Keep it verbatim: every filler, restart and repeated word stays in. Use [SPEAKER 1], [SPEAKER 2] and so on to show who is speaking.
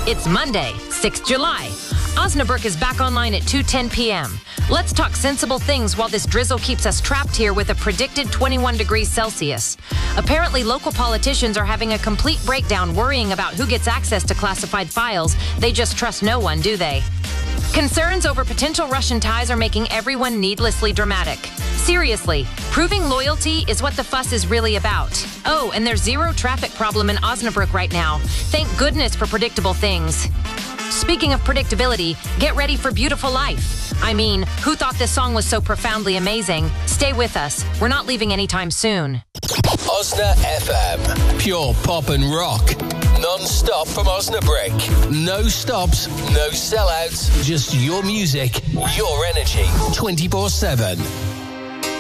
[SPEAKER 1] It's Monday, sixth of July. Osnabrück is back online at two ten p.m. Let's talk sensible things while this drizzle keeps us trapped here with a predicted twenty-one degrees Celsius. Apparently, local politicians are having a complete breakdown worrying about who gets access to classified files. They just trust no one, do they? Concerns over potential Russian ties are making everyone needlessly dramatic. Seriously, proving loyalty is what the fuss is really about. Oh, and there's zero traffic problem in Osnabrück right now. Thank goodness for predictable things. Speaking of predictability, get ready for Beautiful Life. I mean, who thought this song was so profoundly amazing? Stay with us. We're not leaving anytime soon.
[SPEAKER 2] Osna F M. Pure pop and rock. Non-stop from Osnabrück. No stops, no sellouts. Just your music, your energy. twenty-four seven.